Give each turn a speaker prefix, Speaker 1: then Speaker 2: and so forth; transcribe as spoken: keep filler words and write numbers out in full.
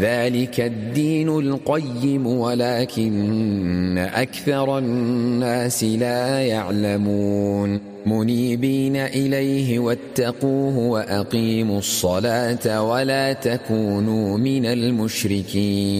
Speaker 1: ذلك الدين القيم ولكن أكثر الناس لا يعلمون منيبين إليه واتقوه وأقيموا الصلاة ولا تكونوا من المشركين